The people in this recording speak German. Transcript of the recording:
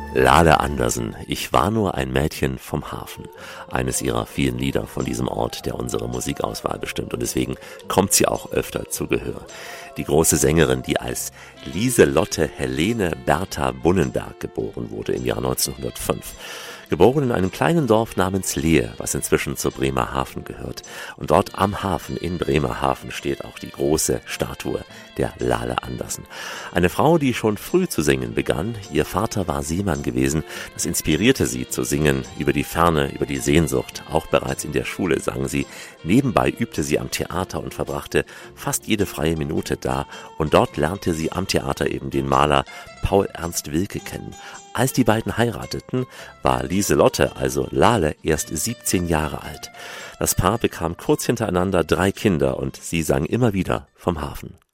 Lale Andersen, ich war nur ein Mädchen vom Hafen. Eines ihrer vielen Lieder von diesem Ort, der unsere Musikauswahl bestimmt. Und deswegen kommt sie auch öfter zu Gehör. Die große Sängerin, die als Lieselotte Helene Bertha Bunnenberg geboren wurde im Jahr 1905. Geboren in einem kleinen Dorf namens Lehe, was inzwischen zur Bremerhaven gehört. Und dort am Hafen in Bremerhaven steht auch die große Statue der Lale Andersen. Eine Frau, die schon früh zu singen begann. Ihr Vater war Seemann gewesen. Das inspirierte sie zu singen über die Ferne, über die Sehnsucht. Auch bereits in der Schule sang sie. Nebenbei übte sie am Theater und verbrachte fast jede freie Minute da. Und dort lernte sie am Theater eben den Maler Paul Ernst Wilke kennen. Als die beiden heirateten, war Lieselotte, also Lale, erst 17 Jahre alt. Das Paar bekam kurz hintereinander 3 Kinder und sie sang immer wieder vom Hafen.